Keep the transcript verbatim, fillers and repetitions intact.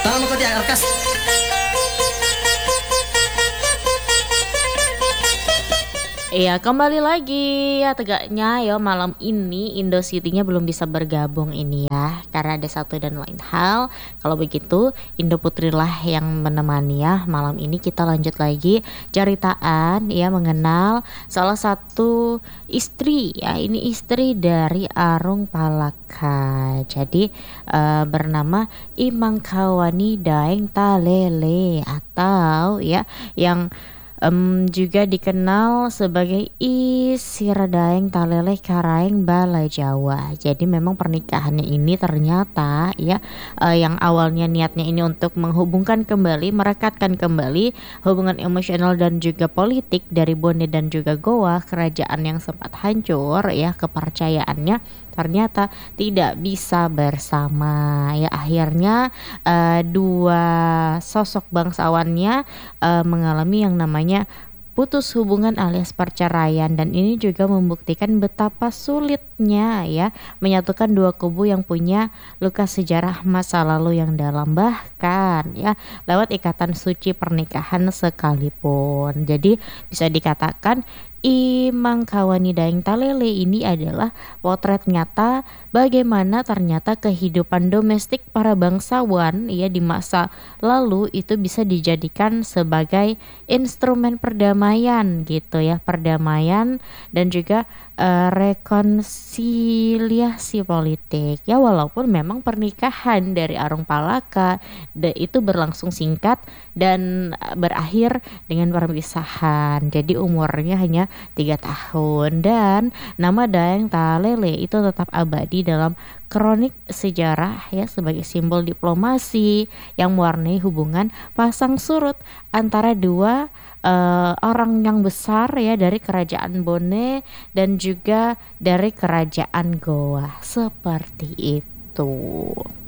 Tangan mo ko diyan, Alkas. Iya, kembali lagi ya tegaknya ya malam ini Indositynya belum bisa bergabung ini ya karena ada satu dan lain hal. Kalau begitu Indo Putrilah yang menemani ya malam ini kita lanjut lagi ceritaan ya mengenal salah satu istri ya ini istri dari Arung Palaka. Jadi eh, bernama Imangkawani Daeng Talele atau ya yang Em, juga dikenal sebagai Isiradaeng Taleleh Karaeng Balai Jawa. Jadi memang pernikahannya ini ternyata ya eh, yang awalnya niatnya ini untuk menghubungkan kembali, merekatkan kembali hubungan emosional dan juga politik dari Bone dan juga Goa, kerajaan yang sempat hancur ya kepercayaannya ternyata tidak bisa bersama ya akhirnya eh, dua sosok bangsawannya eh, mengalami yang namanya putus hubungan alias perceraian dan ini juga membuktikan betapa sulitnya ya menyatukan dua kubu yang punya luka sejarah masa lalu yang dalam bahkan ya lewat ikatan suci pernikahan sekalipun. Jadi bisa dikatakan Imangkawani Daeng Talele ini adalah potret nyata bagaimana ternyata kehidupan domestik para bangsawan ya di masa lalu itu bisa dijadikan sebagai instrumen perdamaian gitu ya, perdamaian dan juga eh, rekonsiliasi politik ya walaupun memang pernikahan dari Arung Palaka de- itu berlangsung singkat dan eh, berakhir dengan perpisahan. Jadi umurnya hanya tiga tahun dan nama Daeng Talele itu tetap abadi dalam kronik sejarah ya sebagai simbol diplomasi yang mewarnai hubungan pasang surut antara dua eh, orang yang besar ya dari kerajaan Bone dan juga dari kerajaan Goa seperti itu.